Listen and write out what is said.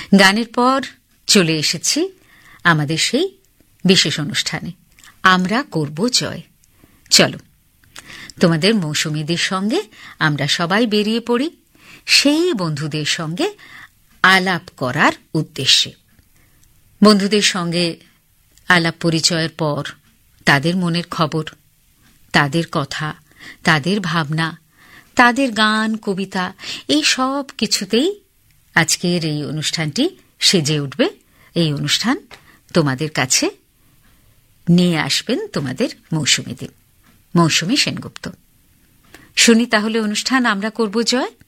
গানের পর চলে এসেছি আমাদের সেই বিশেষ অনুষ্ঠানে আমরা করব জয়। চলো তোমাদের মৌসুমীদের সঙ্গে আমরা সবাই বেরিয়ে পড়ি সেই বন্ধুদের সঙ্গে আলাপ করার উদ্দেশ্যে। বন্ধুদের সঙ্গে আলাপ পরিচয়ের পর তাদের মনের খবর, তাদের কথা, তাদের ভাবনা, তাদের গান, কবিতা, এই সব কিছুতেই আজকের এই অনুষ্ঠানটি সেজে উঠবে। এই অনুষ্ঠান তোমাদের কাছে নিয়ে আসবেন তোমাদের মৌসুমী সেনগুপ্ত। শুনি তাহলে অনুষ্ঠান আমরা করব জয়।